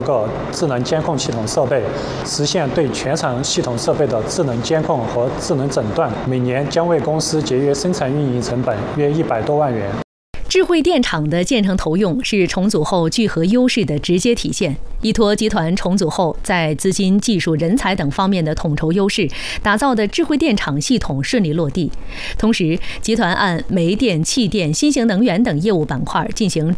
个智能监控系统设备，实现对全程系统设备的智能监控和智能诊断，每年将为公司节约生产运营成本约100多万元。 智慧电厂的建成投用是重组后聚合优势的直接体现。依托集团重组后在资金、技术、人才等方面的统筹优势，打造的智慧电厂系统顺利落地。同时，集团按煤电、气电、新型能源等业务板块进行